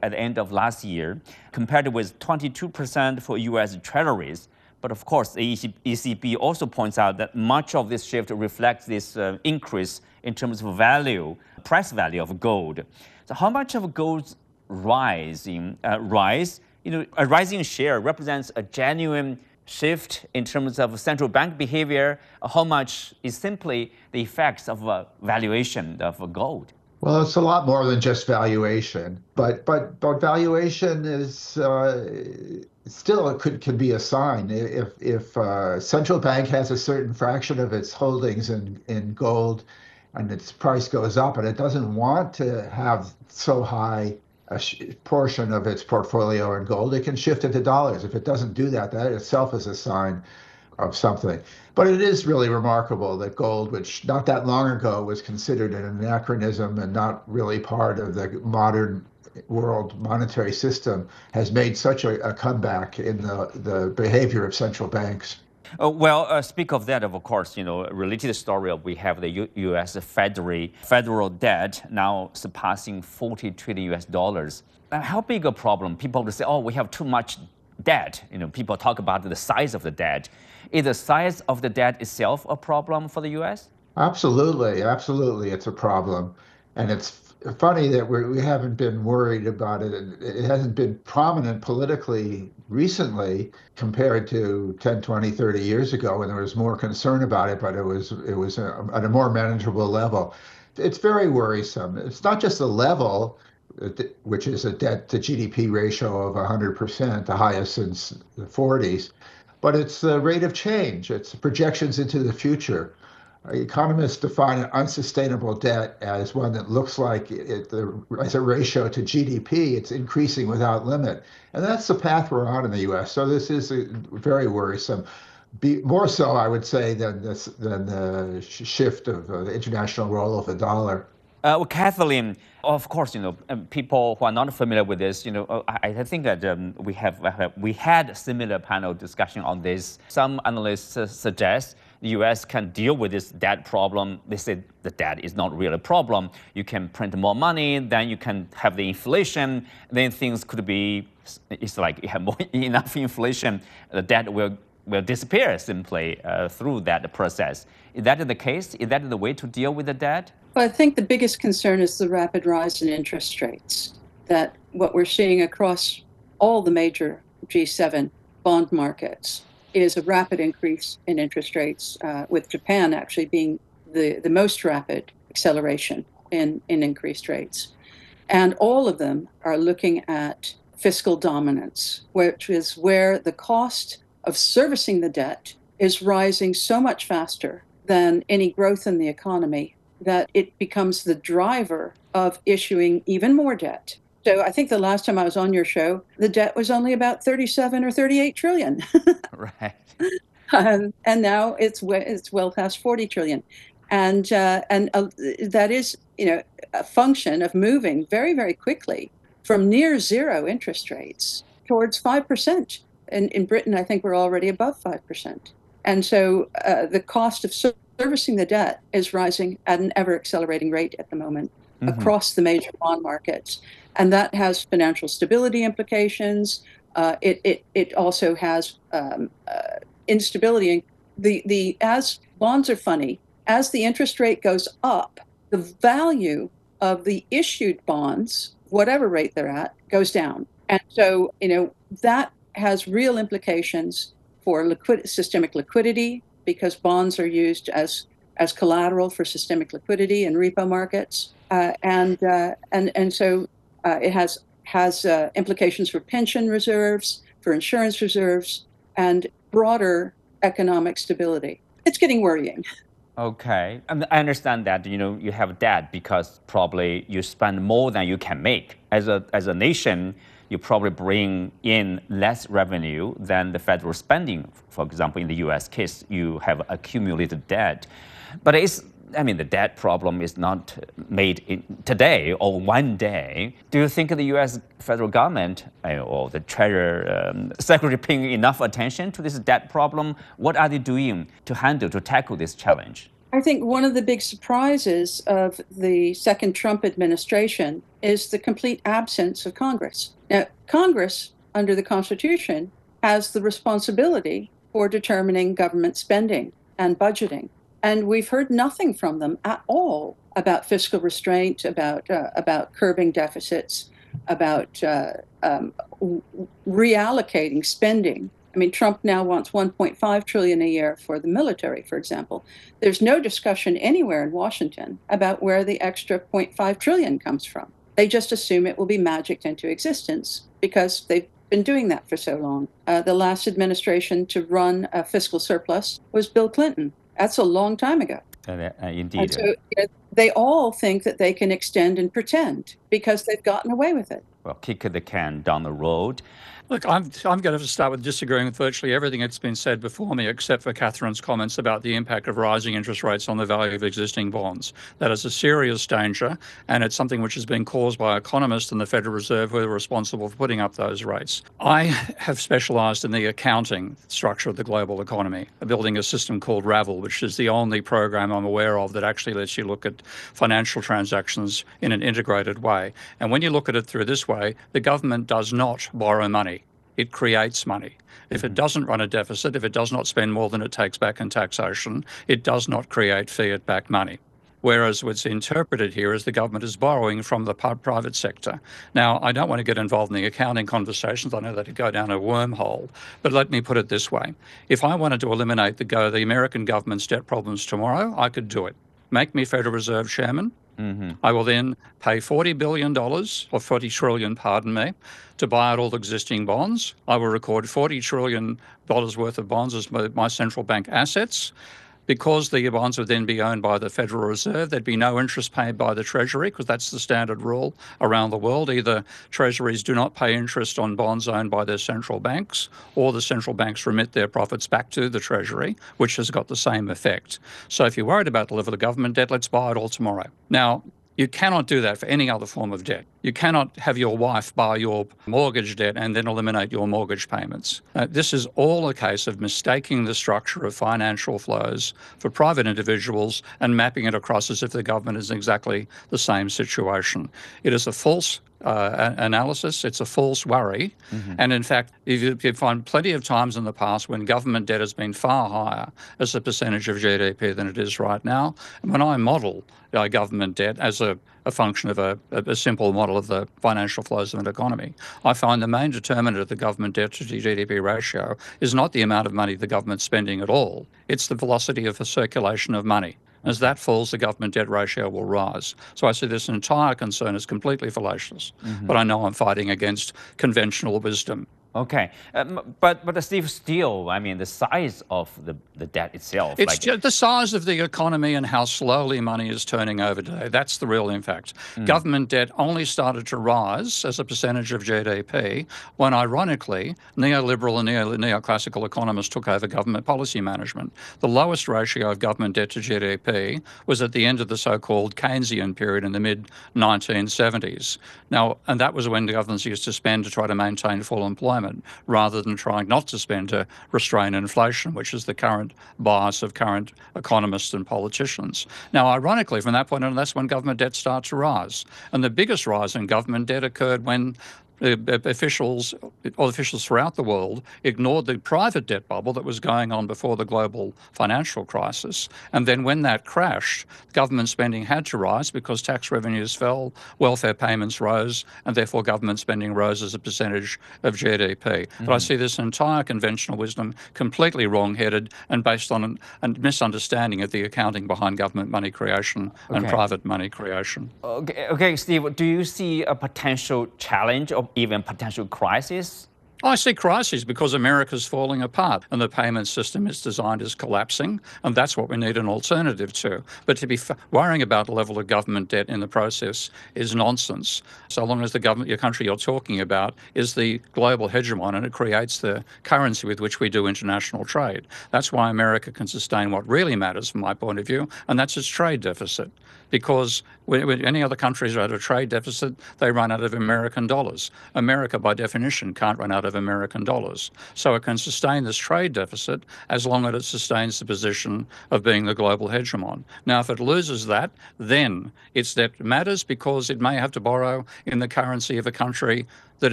at the end of last year, compared with 22% for U.S. Treasuries. But of course, the ECB also points out that much of this shift reflects this increase in terms of price value of gold. So how much of gold's rise, a rising share represents a genuine shift in terms of central bank behavior? How much is simply the effects of valuation of gold? Well, it's a lot more than just valuation, but valuation is still it could be a sign. If central bank has a certain fraction of its holdings in gold, and its price goes up, and it doesn't want to have so high a portion of its portfolio in gold, it can shift into dollars. If it doesn't do that, that itself is a sign of something. But it is really remarkable that gold, which not that long ago was considered an anachronism and not really part of the modern world monetary system, has made such a comeback in the behavior of central banks. Speak of that, of course, related story of we have the U.S. federal debt now surpassing $40 trillion US. How big a problem? People will say, oh, we have too much debt. People talk about the size of the debt. Is the size of the debt itself a problem for the U.S.? Absolutely, absolutely, it's a problem. And it's funny that we haven't been worried about it. It hasn't been prominent politically recently compared to 10, 20, 30 years ago when there was more concern about it, but it was at a more manageable level. It's very worrisome. It's not just the level, which is a debt to GDP ratio of 100%, the highest since the 40s, but it's the rate of change. It's projections into the future. Economists define an unsustainable debt as one that looks like as a ratio to GDP, it's increasing without limit. And that's the path we're on in the U.S. So this is very worrisome. More so, I would say, than the shift of the international role of the dollar. Kathleen, of course, people who are not familiar with this, I think that we had a similar panel discussion on this. Some analysts suggest the U.S. can deal with this debt problem. They say the debt is not really a problem. You can print more money, then you can have the inflation, then things could be, it's like you have enough inflation, the debt will disappear simply through that process. Is that the case? Is that the way to deal with the debt? Well, I think the biggest concern is the rapid rise in interest rates, that what we're seeing across all the major G7 bond markets is a rapid increase in interest rates, with Japan actually being the most rapid acceleration in increased rates. And all of them are looking at fiscal dominance, which is where the cost of servicing the debt is rising so much faster than any growth in the economy that it becomes the driver of issuing even more debt. So I think the last time I was on your show, the debt was only about 37 or 38 trillion. Right. And now it's well past 40 trillion. And that is, a function of moving very, very quickly from near zero interest rates towards 5%. In Britain, I think we're already above 5%. And so the cost of servicing the debt is rising at an ever-accelerating rate at the moment across the major bond markets. And that has financial stability implications. It also has instability. As bonds are funny, as the interest rate goes up, the value of the issued bonds, whatever rate they're at, goes down. And so, that has real implications for systemic liquidity, because bonds are used as collateral for systemic liquidity in repo markets, and so it has implications for pension reserves, for insurance reserves, and broader economic stability. It's getting worrying. Okay, and I understand that you have debt because probably you spend more than you can make. As a nation, you probably bring in less revenue than the federal spending. For example, in the U.S. case, you have accumulated debt. But the debt problem is not made today or one day. Do you think the U.S. federal government or the Treasury Secretary paying enough attention to this debt problem? What are they doing to tackle this challenge? I think one of the big surprises of the second Trump administration is the complete absence of Congress. Now, Congress, under the Constitution, has the responsibility for determining government spending and budgeting. And we've heard nothing from them at all about fiscal restraint, about curbing deficits, about reallocating spending. I mean, Trump now wants 1.5 trillion a year for the military, for example. There's no discussion anywhere in Washington about where the extra 0.5 trillion comes from. They just assume it will be magicked into existence because they've been doing that for so long. The last administration to run a fiscal surplus was Bill Clinton. That's a long time ago. Indeed. And so they all think that they can extend and pretend because they've gotten away with it. Well, kick the can down the road. Look, I'm going to start with disagreeing with virtually everything that's been said before me, except for Catherine's comments about the impact of rising interest rates on the value of existing bonds. That is a serious danger, and it's something which has been caused by economists and the Federal Reserve who are responsible for putting up those rates. I have specialised in the accounting structure of the global economy, building a system called Ravel, which is the only program I'm aware of that actually lets you look at financial transactions in an integrated way. And when you look at it through this way, the government does not borrow money. It creates money. If it doesn't run a deficit, if it does not spend more than it takes back in taxation, it does not create fiat-backed money. Whereas what's interpreted here is the government is borrowing from the private sector. Now, I don't want to get involved in the accounting conversations. I know that could go down a wormhole. But let me put it this way. If I wanted to eliminate the American government's debt problems tomorrow, I could do it. Make me Federal Reserve Chairman. I will then pay $40 billion, or $40 trillion, pardon me, to buy out all existing bonds. I will record $40 trillion worth of bonds as my central bank assets. Because the bonds would then be owned by the Federal Reserve, there'd be no interest paid by the Treasury, because that's the standard rule around the world. Either Treasuries do not pay interest on bonds owned by their central banks, or the central banks remit their profits back to the Treasury, which has got the same effect. So if you're worried about the level of government debt, let's buy it all tomorrow. Now, you cannot do that for any other form of debt. You cannot have your wife buy your mortgage debt and then eliminate your mortgage payments. This is all a case of mistaking the structure of financial flows for private individuals and mapping it across as if the government is exactly the same situation. It is a false analysis. It's a false worry. And in fact, you find plenty of times in the past when government debt has been far higher as a percentage of GDP than it is right now. And when I model government debt as a function of a simple model of the financial flows of an economy, I find the main determinant of the government debt to GDP ratio is not the amount of money the government's spending at all. It's the velocity of the circulation of money. As that falls, the government debt ratio will rise. So I see this entire concern as completely fallacious. But I know I'm fighting against conventional wisdom. Okay, but Steve, still, I mean, the size of the debt itself. It's just the size of the economy and how slowly money is turning over today. That's the real impact. Government debt only started to rise as a percentage of GDP when, ironically, neoliberal and neoclassical economists took over government policy management. The lowest ratio of government debt to GDP was at the end of the so-called Keynesian period in the mid-1970s. Now, and that was when the governments used to spend to try to maintain full employment, rather than trying not to spend to restrain inflation, which is the current bias of current economists and politicians. Now, ironically, from that point on, that's when government debt starts to rise. And the biggest rise in government debt occurred when officials throughout the world ignored the private debt bubble that was going on before the global financial crisis. And then when that crashed, government spending had to rise because tax revenues fell, welfare payments rose, and therefore government spending rose as a percentage of GDP. But I see this entire conventional wisdom completely wrong-headed and based on a misunderstanding of the accounting behind government money creation and private money creation. Okay, Steve, do you see a potential challenge or even potential crisis? I see crises because America's falling apart and the payment system is designed as collapsing, and that's what we need an alternative to. But to be worrying about the level of government debt in the process is nonsense. So long as the government, your country you're talking about, is the global hegemon and it creates the currency with which we do international trade. That's why America can sustain what really matters from my point of view, and that's its trade deficit. Because when any other countries are at a trade deficit, they run out of American dollars. America, by definition, can't run out of out of American dollars. So it can sustain this trade deficit as long as it sustains the position of being the global hegemon. Now, if it loses that, then its debt matters because it may have to borrow in the currency of a country that